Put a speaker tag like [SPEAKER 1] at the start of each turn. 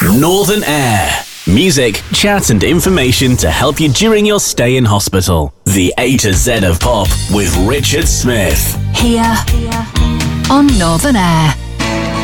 [SPEAKER 1] Northern Air. Music, chat and information to help you during your stay in hospital. The A to Z of pop with Richard Smith.
[SPEAKER 2] Here on Northern Air.